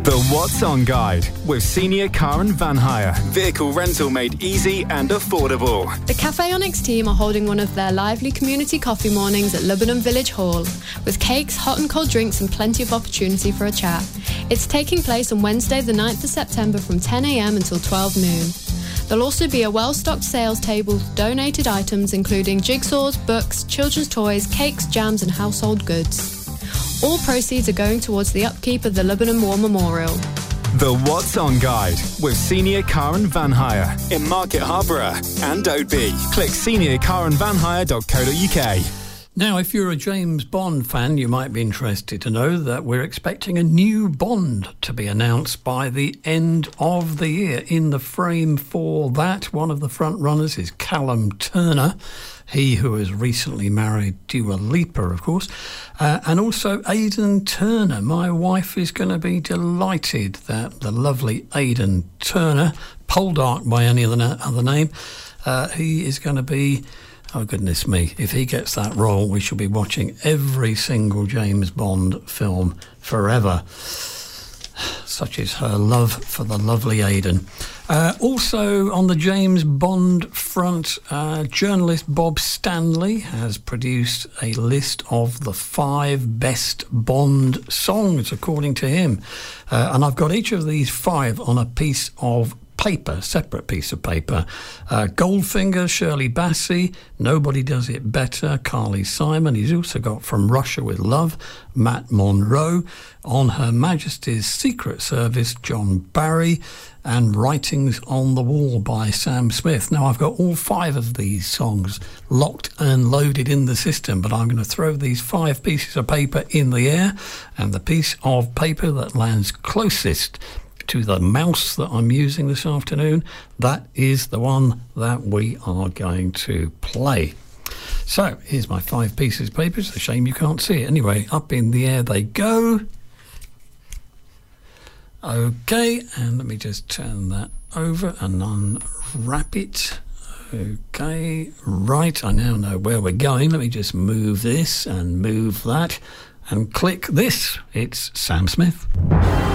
The What's On Guide with Senior Car and Van Hire. Vehicle rental made easy and affordable. The Cafe Onyx team are holding one of their lively community coffee mornings at Lebanon Village Hall, with cakes, hot and cold drinks and plenty of opportunity for a chat. It's taking place on Wednesday the 9th of September from 10 a.m. until 12 noon. There'll also be a well-stocked sales table with donated items including jigsaws, books, children's toys, cakes, jams and household goods. All proceeds are going towards the upkeep of the Lebanon War Memorial. The What's On Guide with Senior Car and Van Hire in Market Harborough and Oadby. Click seniorcarandvanhire.co.uk. Now, if you're a James Bond fan, you might be interested to know that we're expecting a new Bond to be announced by the end of the year. In the frame for that, one of the front runners is Callum Turner, he who has recently married Dua Lipa, of course, and also Aidan Turner. My wife is going to be delighted that the lovely Aidan Turner, Poldark by any other name, he is going to be... Oh, goodness me. If he gets that role, we shall be watching every single James Bond film forever. Such is her love for the lovely Aidan. Also on the James Bond front, journalist Bob Stanley has produced a list of the 5 best Bond songs, according to him. And I've got each of these 5 on a piece of paper, separate piece of paper. Goldfinger, Shirley Bassey, Nobody Does It Better, Carly Simon. He's also got From Russia with Love, Matt Monro, On Her Majesty's Secret Service, John Barry, and Writings on the Wall by Sam Smith. Now, I've got all 5 of these songs locked and loaded in the system, but I'm going to throw these 5 pieces of paper in the air, and the piece of paper that lands closest to the mouse that I'm using this afternoon, that is the one that we are going to play. So here's my 5 pieces of paper. It's a shame you can't see it. Anyway, up in the air they go. Okay, and let me just turn that over and unwrap it. Okay, right, I now know where we're going. Let me just move this and move that and click this. It's Sam Smith.